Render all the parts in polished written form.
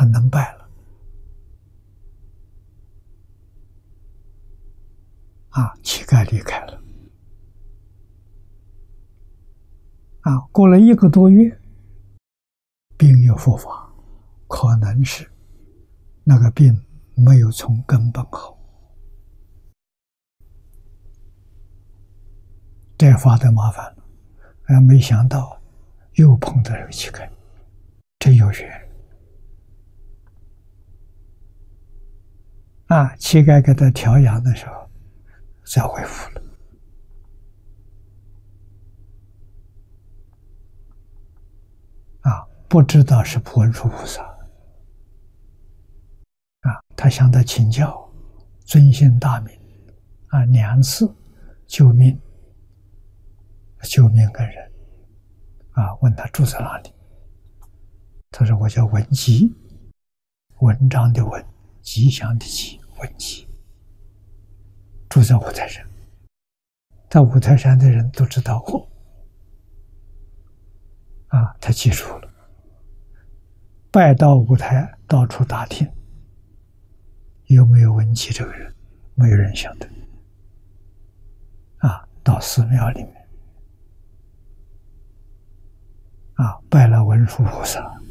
能拜了。乞丐离开了。过了1个多月，病又复发，可能是那个病没有从根本好。这发的麻烦了，没想到又碰到这个乞丐，真有缘。乞丐给他调养的时候，再恢复了。不知道是文殊菩萨。他向他请教，尊姓大名，2次救命个人。问他住在哪里，他说我叫文吉，文章的文，吉祥的吉，文吉，住在五台山。在五台山的人都知道我。他记住了，拜到五台，到处打听有没有文吉这个人，没有人晓得。到寺庙里面拜了文殊菩萨，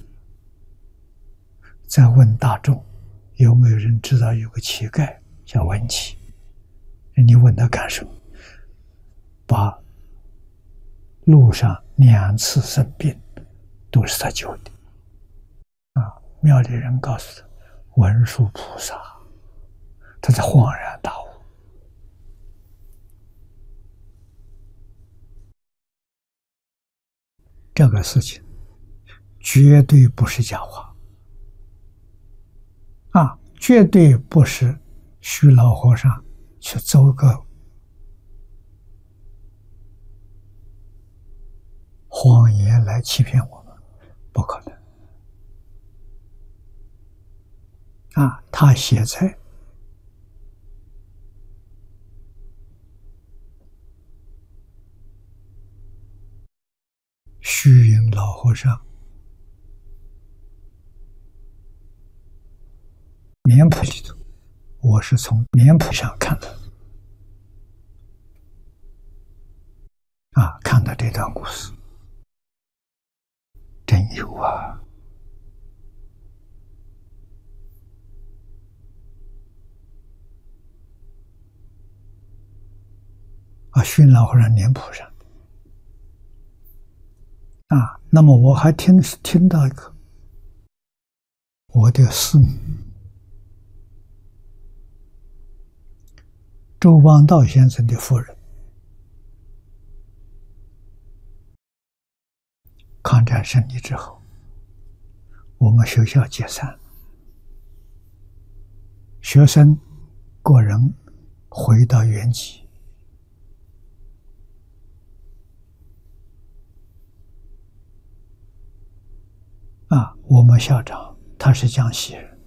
再问大众有没有人知道有个乞丐叫文吉，你问他干什么？把路上2次生病都是他救的。庙里人告诉他文殊菩萨，他才恍然大悟。这个事情绝对不是假话，绝对不是虚老和尚去奏个谎言来欺骗我们，不可能。他写在虚云老和尚脸谱里头，我是从脸谱上看的。看到这段故事，真有啊！虚云老和尚脸谱上那么我还听到一个我的师母周邦道先生的夫人，抗战胜利之后，我们学校解散，学生个人回到原籍。我们校长他是江西人，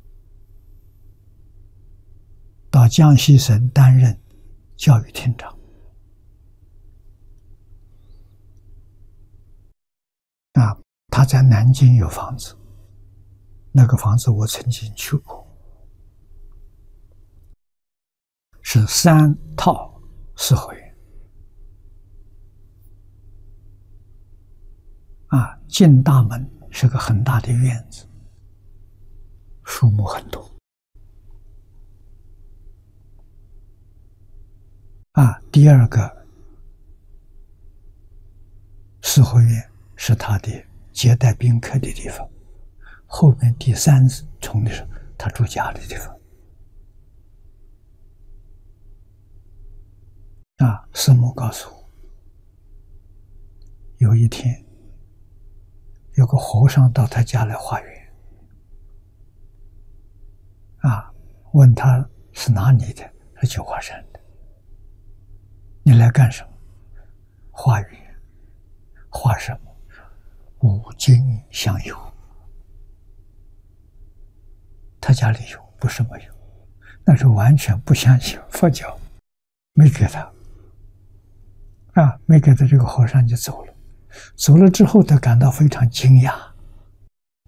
到江西省担任教育厅长。他在南京有房子，那个房子我曾经去过，是3套4合院。进大门是个很大的院子，树木很多。第2个4合院是他的接待宾客的地方，后面第3重的是他住家的地方。师母告诉我，有一天有个和尚到他家来化缘，问他是哪里的，是九华山的。你来干什么？化缘。化什么？五经相有。他家里有，不是没有，那是完全不相信佛教，没给他。没给他，这个和尚就走了。走了之后，他感到非常惊讶。